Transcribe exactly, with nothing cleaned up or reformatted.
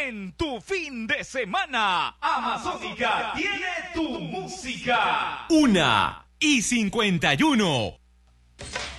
en tu fin de semana. Amazónica tiene tu música. Una y cincuenta y uno.